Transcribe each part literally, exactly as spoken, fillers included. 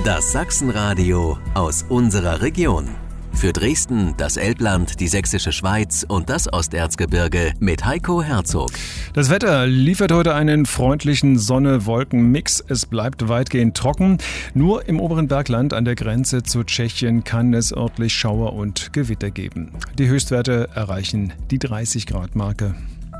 Das Sachsenradio aus unserer Region. Für Dresden, das Elbland, die Sächsische Schweiz und das Osterzgebirge mit Heiko Herzog. Das Wetter liefert heute einen freundlichen Sonne-Wolken-Mix. Es bleibt weitgehend trocken. Nur im oberen Bergland an der Grenze zu Tschechien kann es örtlich Schauer und Gewitter geben. Die Höchstwerte erreichen die dreißig Grad Marke.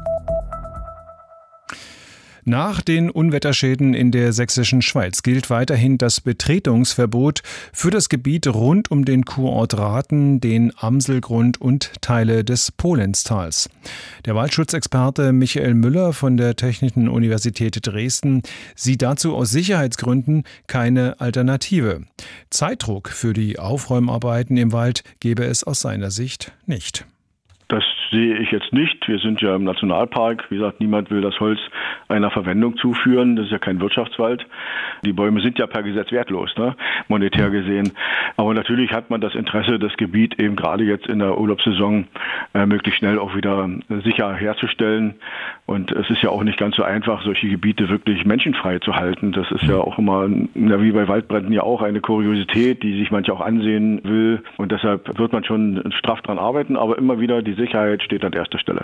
Nach den Unwetterschäden in der sächsischen Schweiz gilt weiterhin das Betretungsverbot für das Gebiet rund um den Kurort Rathen, den Amselgrund und Teile des Polenztals. Der Waldschutzexperte Michael Müller von der Technischen Universität Dresden sieht dazu aus Sicherheitsgründen keine Alternative. Zeitdruck für die Aufräumarbeiten im Wald gebe es aus seiner Sicht nicht. Das sehe ich jetzt nicht. Wir sind ja im Nationalpark. Wie gesagt, niemand will das Holz einer Verwendung zuführen. Das ist ja kein Wirtschaftswald. Die Bäume sind ja per Gesetz wertlos, ne? Monetär gesehen. Aber natürlich hat man das Interesse, das Gebiet eben gerade jetzt in der Urlaubssaison äh, möglichst schnell auch wieder sicher herzustellen. Und es ist ja auch nicht ganz so einfach, solche Gebiete wirklich menschenfrei zu halten. Das ist ja auch immer, ja, wie bei Waldbränden ja auch, eine Kuriosität, die sich manche auch ansehen will. Und deshalb wird man schon straff dran arbeiten, aber immer wieder die Sicherheit steht an erster Stelle.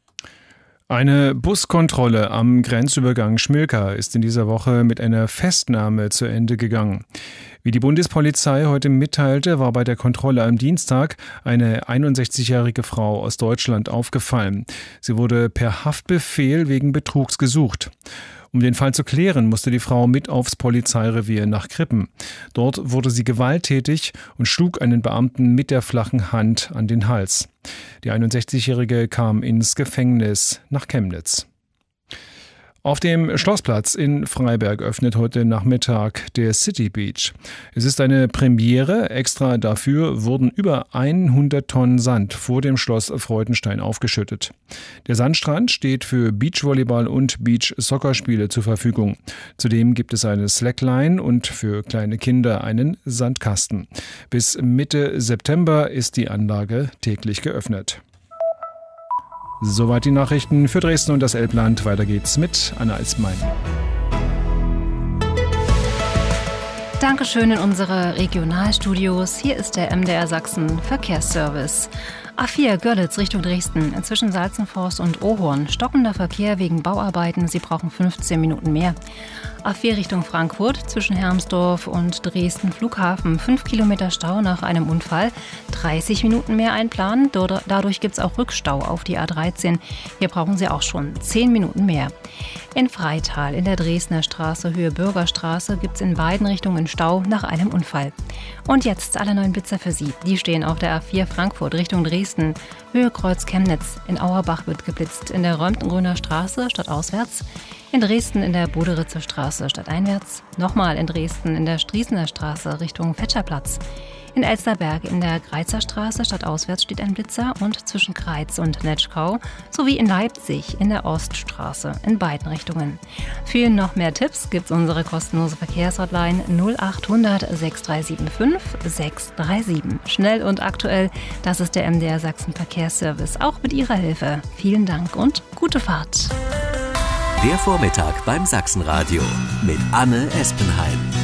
Eine Buskontrolle am Grenzübergang Schmilka ist in dieser Woche mit einer Festnahme zu Ende gegangen. Wie die Bundespolizei heute mitteilte, war bei der Kontrolle am Dienstag eine einundsechzigjährige Frau aus Deutschland aufgefallen. Sie wurde per Haftbefehl wegen Betrugs gesucht. Um den Fall zu klären, musste die Frau mit aufs Polizeirevier nach Krippen. Dort wurde sie gewalttätig und schlug einen Beamten mit der flachen Hand an den Hals. Die einundsechzigjährige kam ins Gefängnis nach Chemnitz. Auf dem Schlossplatz in Freiberg öffnet heute Nachmittag der City Beach. Es ist eine Premiere. Extra dafür wurden über hundert Tonnen Sand vor dem Schloss Freudenstein aufgeschüttet. Der Sandstrand steht für Beachvolleyball und Beach-Soccer-Spiele zur Verfügung. Zudem gibt es eine Slackline und für kleine Kinder einen Sandkasten. Bis Mitte September ist die Anlage täglich geöffnet. Soweit die Nachrichten für Dresden und das Elbland. Weiter geht's mit Anna Ismail. Dankeschön in unsere Regionalstudios. Hier ist der M D R Sachsen Verkehrsservice. A vier Görlitz Richtung Dresden, zwischen Salzenforst und Ohorn. Stockender Verkehr wegen Bauarbeiten, Sie brauchen fünfzehn Minuten mehr. A vier Richtung Frankfurt, zwischen Hermsdorf und Dresden Flughafen. fünf Kilometer Stau nach einem Unfall, dreißig Minuten mehr einplanen. Dadurch gibt es auch Rückstau auf die A dreizehn. Hier brauchen Sie auch schon zehn Minuten mehr. In Freital in der Dresdner Straße, Höhe Bürgerstraße, gibt es in beiden Richtungen Stau nach einem Unfall. Und jetzt alle neuen Blitzer für Sie. Die stehen auf der A vier Frankfurt Richtung Dresden, Höhe Kreuz Chemnitz. In Auerbach wird geblitzt, in der Römtengrüner Straße stadtauswärts. In Dresden in der Boderitzer Straße stadteinwärts. Nochmal in Dresden in der Strießener Straße Richtung Fetscherplatz. In Elsterberg in der Greizer Straße stadtauswärts steht ein Blitzer und zwischen Greiz und Netschkau sowie in Leipzig in der Oststraße in beiden Richtungen. Für noch mehr Tipps gibt's unsere kostenlose Verkehrshotline null achthundert sechs drei sieben fünf sechs drei sieben. Schnell und aktuell, das ist der M D R Sachsen Verkehrsservice, auch mit Ihrer Hilfe. Vielen Dank und gute Fahrt. Der Vormittag beim Sachsenradio mit Anne Espenheim.